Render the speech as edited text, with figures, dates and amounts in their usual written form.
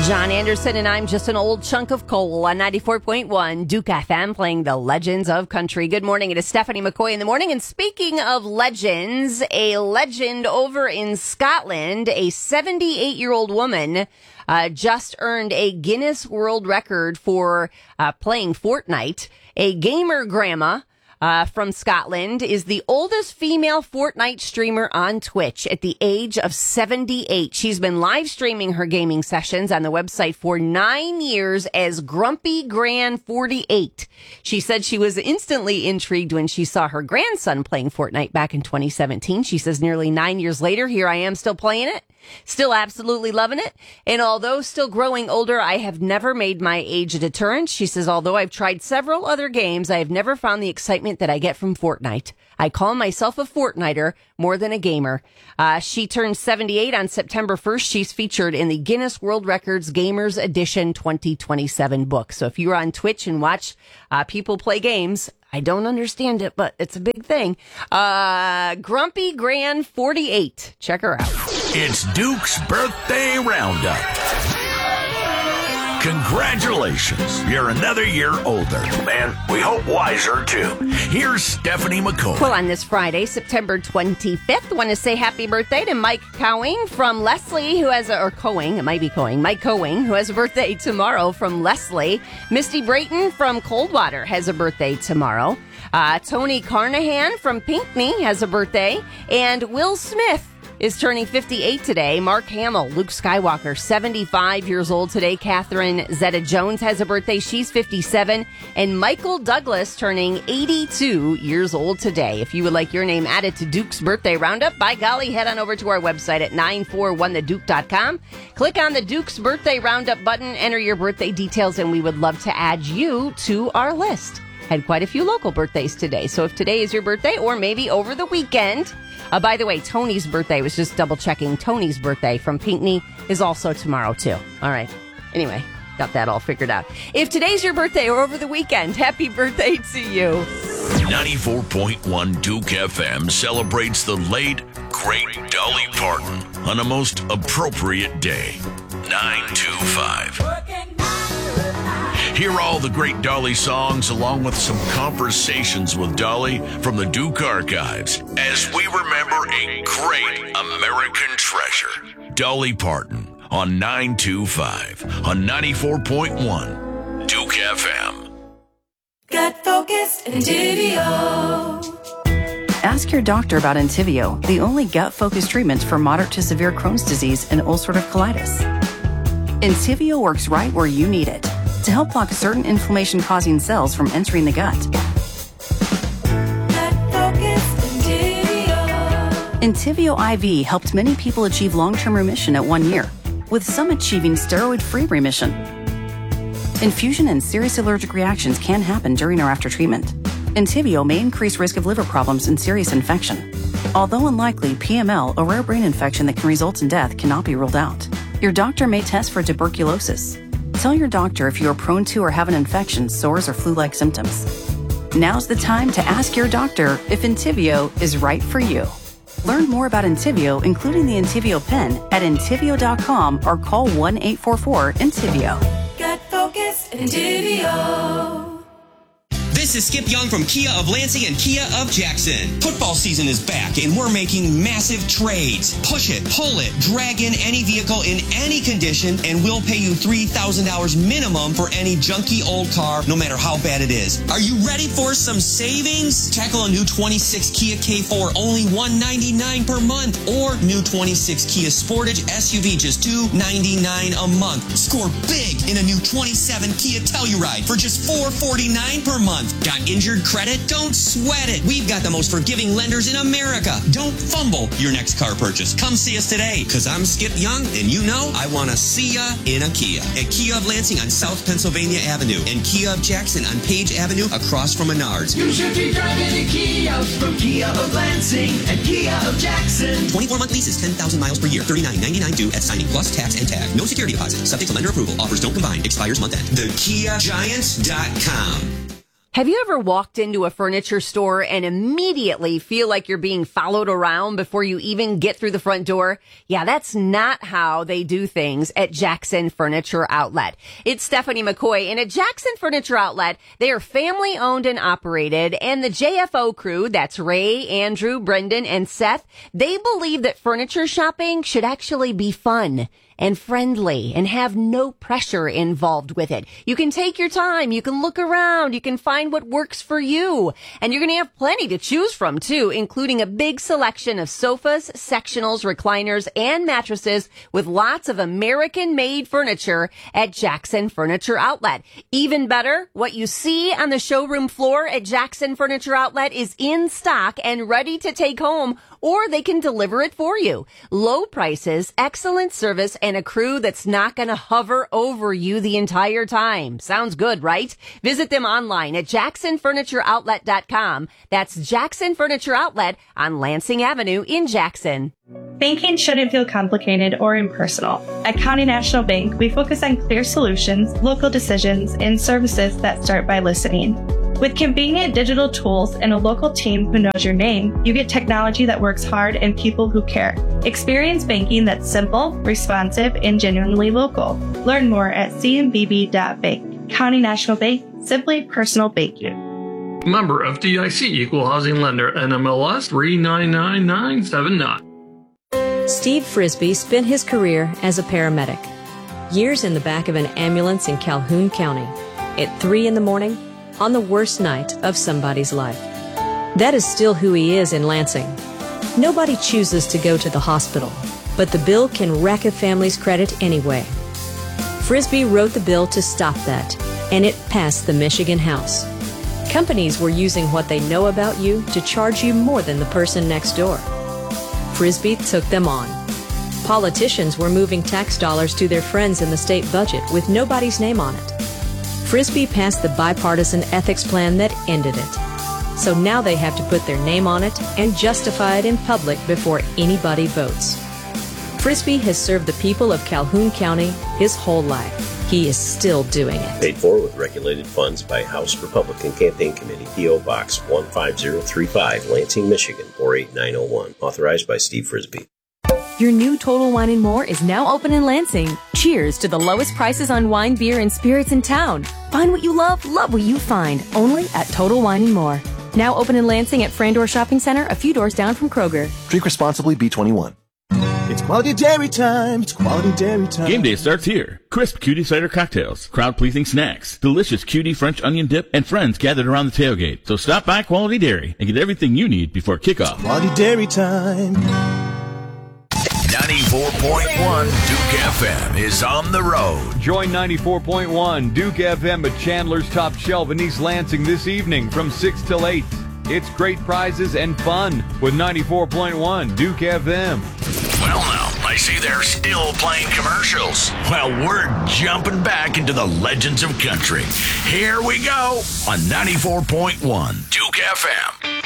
John Anderson and I'm Just an Old Chunk of Coal on 94.1 Duke FM playing the Legends of Country. Good morning. It is Stephanie McCoy in the morning. And speaking of legends, a legend over in Scotland, a 78-year-old woman just earned a Guinness World Record for playing Fortnite. A gamer grandma from Scotland is the oldest female Fortnite streamer on Twitch at the age of 78. She's been live streaming her gaming sessions on the website for 9 years as Grumpy Gran 48. She said she was instantly intrigued when she saw her grandson playing Fortnite back in 2017. She says nearly 9 years later, here I am still playing it. Still absolutely loving it. And although still growing older, I have never made my age a deterrent. She says, although I've tried several other games, I have never found the excitement that I get from Fortnite. I call myself a Fortniter more than a gamer. She turned 78 on September 1st. She's featured in the Guinness World Records Gamers Edition 2027 book. So if you're on Twitch and watch people play games, I don't understand it, but it's a big thing. Grumpy Gran 48. Check her out. It's Duke's Birthday Roundup. Congratulations. You're another year older. And we hope wiser, too. Here's Stephanie McCoy. Well, on this Friday, September 25th, want to say happy birthday to Mike Cowing from Leslie, who has Mike Cowing, who has a birthday tomorrow from Leslie. Misty Brayton from Coldwater has a birthday tomorrow. Tony Carnahan from Pinckney has a birthday. And Will Smith is turning 58 today. Mark Hamill, Luke Skywalker, 75 years old today. Catherine Zeta-Jones has a birthday. She's 57. And Michael Douglas turning 82 years old today. If you would like your name added to Duke's Birthday Roundup, by golly, head on over to our website at 941theduke.com. Click on the Duke's Birthday Roundup button, enter your birthday details, and we would love to add you to our list. Had quite a few local birthdays today. So if today is your birthday, or maybe over the weekend. By the way, Tony's birthday, was just double checking. Tony's birthday from Pinckney is also tomorrow, too. All right. Anyway, got that all figured out. If today's your birthday or over the weekend, happy birthday to you. 94.1 Duke FM celebrates the late, great Dolly Parton on a most appropriate day. 925. Hear all the great Dolly songs along with some conversations with Dolly from the Duke Archives as we remember a great American treasure. Dolly Parton on 925 on 94.1 Duke FM. Got focused and Entivio. Ask your doctor about Entivio, the only gut-focused treatment for moderate to severe Crohn's disease and ulcerative colitis. Entivio works right where you need it to help block certain inflammation-causing cells from entering the gut. Entivio IV helped many people achieve long-term remission at 1 year, with some achieving steroid-free remission. Infusion and serious allergic reactions can happen during or after treatment. Entivio may increase risk of liver problems and serious infection. Although unlikely, PML, a rare brain infection that can result in death, cannot be ruled out. Your doctor may test for tuberculosis. Tell your doctor if you are prone to or have an infection, sores, or flu-like symptoms. Now's the time to ask your doctor if Entivio is right for you. Learn more about Entivio, including the Entivio pen, at Entivio.com or call 1-844-ENTIVIO. Got focused and Entivio. This is Skip Young from Kia of Lansing and Kia of Jackson. Football season is back and we're making massive trades. Push it, pull it, drag in any vehicle in any condition and we'll pay you $3,000 minimum for any junky old car, no matter how bad it is. Are you ready for some savings? Tackle a new 26 Kia K4, only $199 per month, or new 26 Kia Sportage SUV, just $299 a month. Score big in a new 27 Kia Telluride for just $449 per month. Got injured credit? Don't sweat it. We've got the most forgiving lenders in America. Don't fumble your next car purchase. Come see us today, because I'm Skip Young, and you know I want to see ya in a Kia. At Kia of Lansing on South Pennsylvania Avenue, and Kia of Jackson on Page Avenue across from Menards. You should be driving a Kia from Kia of Lansing and Kia of Jackson. 24-month leases, 10,000 miles per year, $39.99 due at signing, plus tax and tag. No security deposit. Subject to lender approval. Offers don't combine. Expires month end. TheKiaGiants.com. Have you ever walked into a furniture store and immediately feel like you're being followed around before you even get through the front door? Yeah, that's not how they do things at Jackson Furniture Outlet. It's Stephanie McCoy, and at Jackson Furniture Outlet, they are family owned and operated, and the JFO crew, that's Ray, Andrew, Brendan, and Seth, they believe that furniture shopping should actually be fun and friendly and have no pressure involved with it. You can take your time. You can look around. You can find what works for you. And you're going to have plenty to choose from, too, including a big selection of sofas, sectionals, recliners, and mattresses with lots of American-made furniture at Jackson Furniture Outlet. Even better, what you see on the showroom floor at Jackson Furniture Outlet is in stock and ready to take home, or they can deliver it for you. Low prices, excellent service, and a crew that's not going to hover over you the entire time. Sounds good, right? Visit them online at jacksonfurnitureoutlet.com. That's Jackson Furniture Outlet on Lansing Avenue in Jackson. Banking shouldn't feel complicated or impersonal. At County National Bank, we focus on clear solutions, local decisions, and services that start by listening. With convenient digital tools and a local team who knows your name, you get technology that works hard and people who care. Experience banking that's simple, responsive, and genuinely local. Learn more at cmbb.bank. County National Bank, simply personal banking. Member FDIC, Equal Housing Lender, NMLS 399979. Steve Frisbee spent his career as a paramedic. Years in the back of an ambulance in Calhoun County. At 3 a.m, on the worst night of somebody's life. That is still who he is in Lansing. Nobody chooses to go to the hospital, but the bill can wreck a family's credit anyway. Frisbee wrote the bill to stop that, and it passed the Michigan House. Companies were using what they know about you to charge you more than the person next door. Frisbee took them on. Politicians were moving tax dollars to their friends in the state budget with nobody's name on it. Frisbee passed the bipartisan ethics plan that ended it. So now they have to put their name on it and justify it in public before anybody votes. Frisbee has served the people of Calhoun County his whole life. He is still doing it. Paid for with regulated funds by House Republican Campaign Committee, P.O. Box 15035, Lansing, Michigan 48901. Authorized by Steve Frisbee. Your new Total Wine & More is now open in Lansing. Cheers to the lowest prices on wine, beer, and spirits in town. Find what you love what you find. Only at Total Wine & More. Now open in Lansing at Frandor Shopping Center, a few doors down from Kroger. Drink responsibly, B21. It's quality dairy time. It's quality dairy time. Game day starts here. Crisp cutie cider cocktails, crowd-pleasing snacks, delicious cutie French onion dip, and friends gathered around the tailgate. So stop by Quality Dairy and get everything you need before kickoff. It's quality dairy time. 94.1 Duke FM is on the road. Join 94.1 Duke FM at Chandler's Top Shelf in East Lansing this evening from 6 till 8. It's great prizes and fun with 94.1 Duke FM. Well, now, I see they're still playing commercials. Well, we're jumping back into the legends of country. Here we go on 94.1 Duke FM.